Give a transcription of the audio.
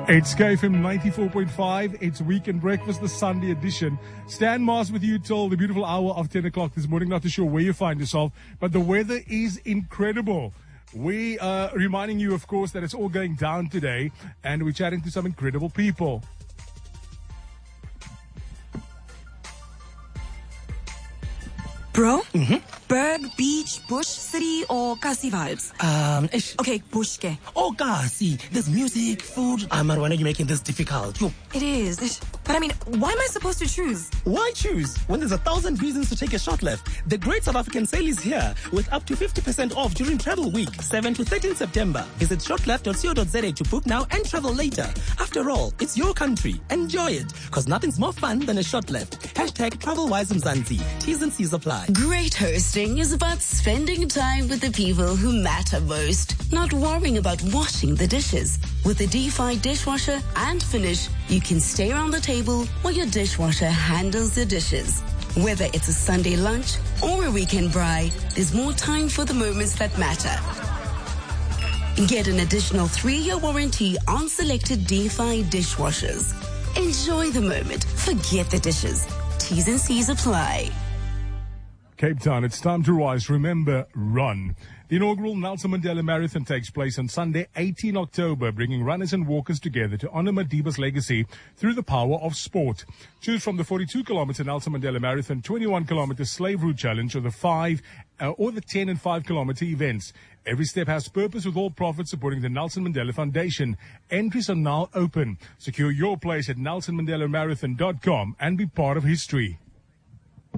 It's KFM 94.5. It's Weekend Breakfast, the Sunday edition. Stan Mars with you till the beautiful hour of 10 o'clock this morning. Not too sure where you find yourself, but the weather is incredible. We are reminding you, of course, that it's all going down today, and we're chatting to some incredible people. Bro? Berg, beach, bush, city, or Kasi vibes? Okay, bush ke. Oh, Kasi, there's music, food. Marwana, you're making this difficult. Yo. It is. But I mean, why am I supposed to choose? Why choose when there's 1,000 reasons to take a short left? The Great South African Sale is here with up to 50% off during Travel Week, 7 to 13 September. Visit shortleft.co.za to book now and travel later. After all, it's your country. Enjoy it, because nothing's more fun than a short left. Hashtag TravelWiseMzansi. T's and C's apply. Great hosting is about spending time with the people who matter most, not worrying about washing the dishes. With the D5 dishwasher and Finish, you can stay around the table while your dishwasher handles the dishes. Whether it's a Sunday lunch or a weekend braai, there's more time for the moments that matter. Get an additional 3-year warranty on selected D5 dishwashers. Enjoy the moment. Forget the dishes. T's and C's apply. Cape Town, it's time to rise. Remember, run. The inaugural Nelson Mandela Marathon takes place on Sunday, 18 October, bringing runners and walkers together to honor Madiba's legacy through the power of sport. Choose from the 42-kilometer Nelson Mandela Marathon, 21-kilometer Slave Route Challenge, or the 10 and 5-kilometer events. Every step has purpose, with all profits supporting the Nelson Mandela Foundation. Entries are now open. Secure your place at nelsonmandelamarathon.com and be part of history.